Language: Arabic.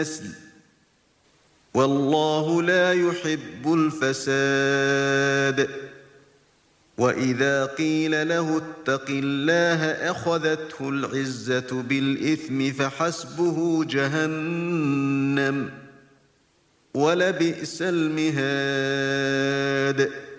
النسل والله لا يحب الفساد وإذا قيل له اتق الله أخذته العزة بالإثم فحسبه جهنم ولبئس المهاد